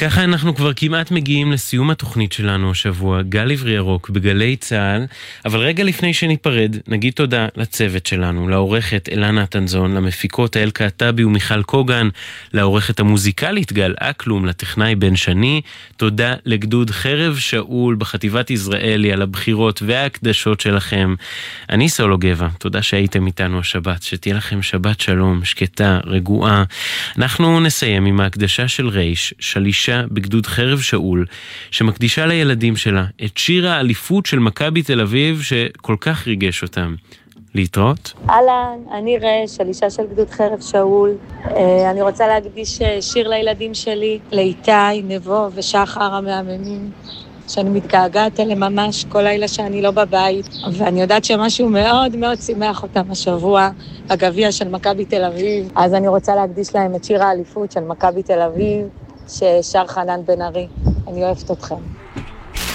וככה אנחנו כבר כמעט מגיעים לסיום התוכנית שלנו השבוע, גל עברי ירוק בגלי צהל. אבל רגע לפני שניפרד, נגיד תודה לצוות שלנו, לעורכת אלנה תנזון, למפיקות האל קעטבי ומיכל קוגן, לעורכת המוזיקלית גל אקלום, לטכנאי בן שני. תודה לגדוד חרב שאול בחטיבת יזרעאלי על הבחירות וההקדשות שלכם. אני סולו גבע, תודה שהייתם איתנו השבת, שתהיה לכם שבת שלום, שקטה, רגועה. אנחנו נסיים עם ההקדשה של רייש, שלישה בגדוד חרב שאול, שמקדישה לילדים שלה את שיר האליפות של מכבי תל אביב שכל כך ריגש אותם. להתראות. אהלן, אני רייש, שלישה של גדוד חרב שאול. אני רוצה להקדיש שיר לילדים שלי, לאיתי, נבו ושחר המאמנים, שאני מתגעגעת אליהם ממש כל לילה שאני לא בבית, ואני יודעת שמשהו מאוד מאוד שימח אותם השבוע, הגביע של מכבי תל אביב. אז אני רוצה להקדיש להם את שיר האליפות של מכבי תל אביב, ששר חנן בן ארי. אני אוהבת אתכם.